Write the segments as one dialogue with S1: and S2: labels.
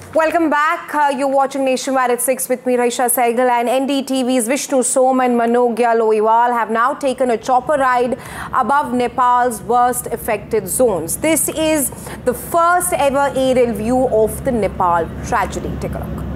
S1: Welcome back. You're watching Nationwide at 6 with me, Raisha Saigal, and NDTV's Vishnu Som and Manogya Loiwal have now taken a chopper ride above Nepal's worst affected zones. This is the first ever aerial view of the Nepal tragedy. Take a look.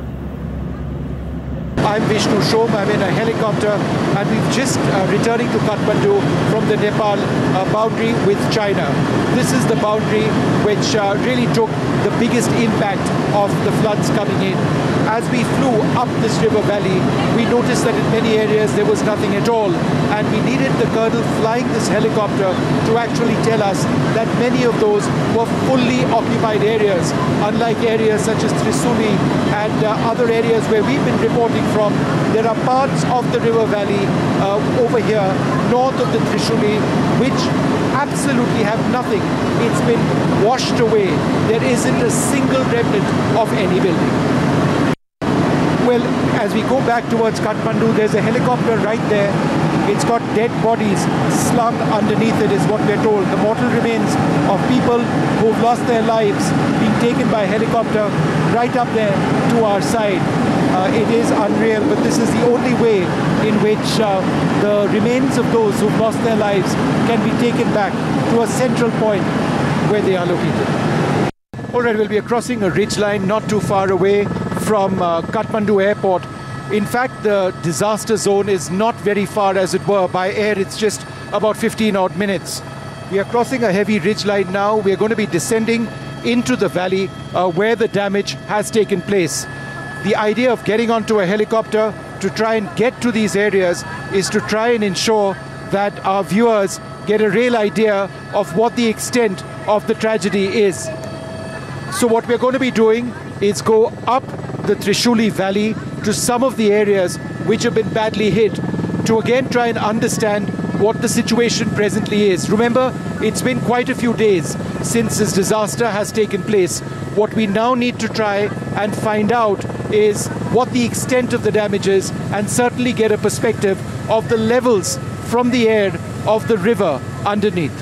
S2: I'm Vishnu Som. I'm in a helicopter and we've just returning to Kathmandu from the Nepal boundary with China. This is the boundary which really took the biggest impact of the floods coming in. As we flew up this river valley, we noticed that in many areas there was nothing at all, and we needed the colonel flying this helicopter to actually tell us that many of those were fully occupied areas, unlike areas such as Trisuli and other areas where we've been reporting from. There are parts of the river valley over here north of the Trishuli which absolutely have nothing. It's been washed away. There isn't a single remnant of any building. Well, as we go back towards Kathmandu, there's a helicopter right there. It's got dead bodies slung underneath it, is what we're told. The mortal remains of people who've lost their lives being taken by helicopter right up there to our side. It is unreal, but this is the only way in which the remains of those who've lost their lives can be taken back to a central point where they are located. All right, well, we are crossing a ridge line not too far away from Kathmandu airport. In fact, the disaster zone is not very far, as it were. By air, it's just about 15 odd minutes. We are crossing a heavy ridge line now. We are going to be descending into the valley where the damage has taken place. The idea of getting onto a helicopter to try and get to these areas is to try and ensure that our viewers get a real idea of what the extent of the tragedy is. So what we're going to be doing is go up the Trishuli Valley to some of the areas which have been badly hit to again try and understand what the situation presently is. Remember, it's been quite a few days since this disaster has taken place. What we now need to try and find out is what the extent of the damage is, and certainly get a perspective of the levels from the air of the river underneath.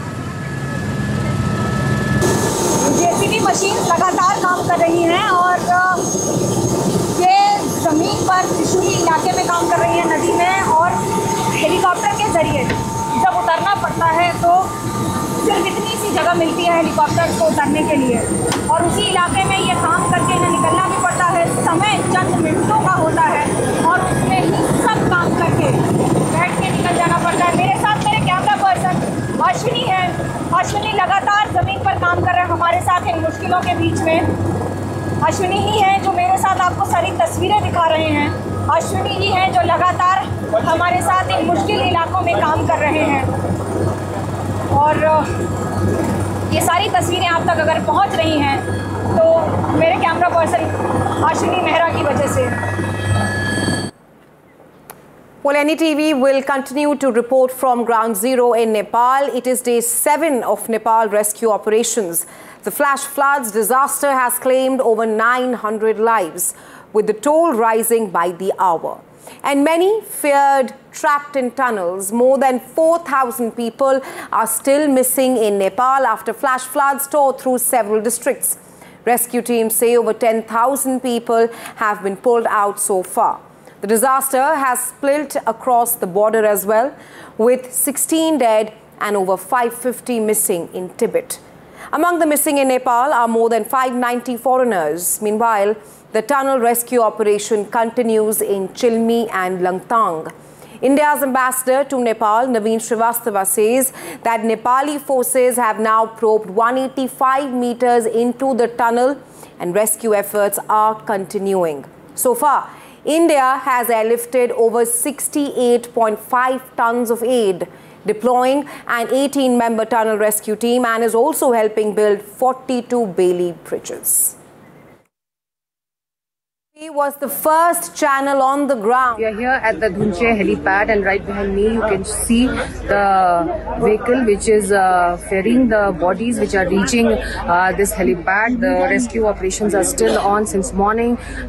S3: JCB machine लगातार काम कर रही हैं और ये ज़मीन पर त्रिशूली इलाके में काम कर रही है, नदी में, और हेलीकॉप्टर के ज़रिए जब उतरना पड़ता है तो सिर्फ इतनी सी जगह मिलती है हेलीकॉप्टर को उतरने के लिए, और उसी इलाके में ये काम करके इन्हें निकलना भी पड़ता है। समय चंद मिनटों का होता है और उसमें ही सब काम करके बैठ के निकल जाना पड़ता है। मेरे साथ मेरे कैमरा पर्सन अश्विनी है। अश्विनी लगातार ज़मीन पर काम कर रहे हैं हमारे साथ इन मुश्किलों के बीच में। अश्विनी ही हैं जो मेरे साथ आपको सारी तस्वीरें दिखा रहे हैं। अश्विनी ही हैं जो लगातार हमारे साथ इन मुश्किल इलाकों में काम कर रहे हैं, और ये सारी तस्वीरें आप तक अगर पहुंच रही हैं तो मेरे कैमरा पर्सन अश्विनी मेहरा की वजह से।
S1: Well, NDTV will continue to report from Ground Zero in Nepal. It is day 7 of Nepal rescue operations. The flash floods disaster has claimed over 900 lives, with the toll rising by the hour. And many feared trapped in tunnels. More than 4,000 people are still missing in Nepal after flash floods tore through several districts. Rescue teams say over 10,000 people have been pulled out so far. The disaster has split across the border as well, with 16 dead and over 550 missing in Tibet. Among the missing in Nepal are more than 590 foreigners. Meanwhile, the tunnel rescue operation continues in Chilmi and Langtang. India's ambassador to Nepal, Naveen Srivastava, says that Nepali forces have now probed 185 meters into the tunnel and rescue efforts are continuing. So far, India has airlifted over 68.5 tons of aid, deploying an 18-member tunnel rescue team, and is also helping build 42 Bailey bridges. He was the first channel on the ground.
S4: We are here at the Dhunche helipad, and right behind me you can see the vehicle which is ferrying the bodies which are reaching this helipad. The rescue operations are still on since morning.